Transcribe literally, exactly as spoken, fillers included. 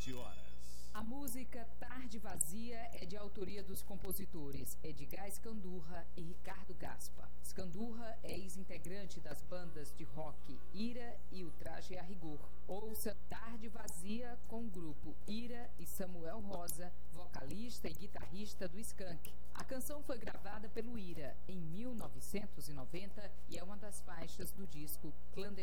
vinte horas. A música Tarde Vazia é de autoria dos compositores Edgar Scandurra e Ricardo Gaspa. Scandurra é ex-integrante das bandas de rock Ira e O Traje a Rigor. Ouça Tarde Vazia com o grupo Ira e Samuel Rosa, vocalista e guitarrista do Skank. A canção foi gravada pelo Ira em mil novecentos e noventa e é uma das faixas do disco Clandestino.